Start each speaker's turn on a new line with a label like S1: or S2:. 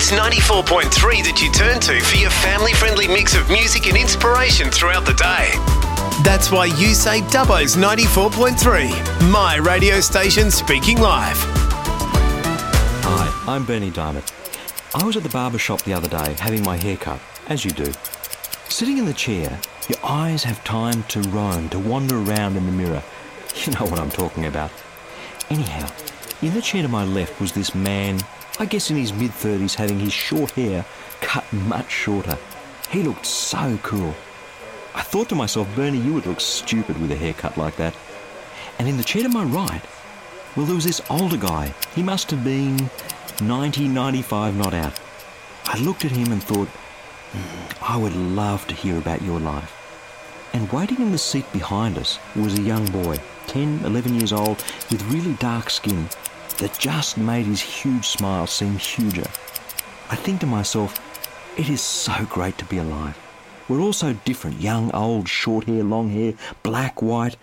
S1: Dubbo's 94.3 that you turn to for your family-friendly mix of music and inspiration throughout the day. That's why you say Dubbo's 94.3, my radio station speaking live.
S2: Hi, I'm Bernie Diamond. I was at the barber shop the other day having my hair cut, as you do. Sitting in the chair, your eyes have time to roam, to wander around in the mirror. You know what I'm talking about. Anyhow, in the chair to my left was this man, I guess in his mid-30s, having his short hair cut much shorter. He looked so cool. I thought to myself, Bernie, you would look stupid with a haircut like that. And in the chair to my right, well, there was this older guy. He must have been 90, 95, not out. I looked at him and thought, I would love to hear about your life. And waiting in the seat behind us was a young boy, 10, 11 years old, with really dark skin that just made his huge smile seem huger. I think to myself, it is so great to be alive. We're all so different, young, old, short hair, long hair, black, white,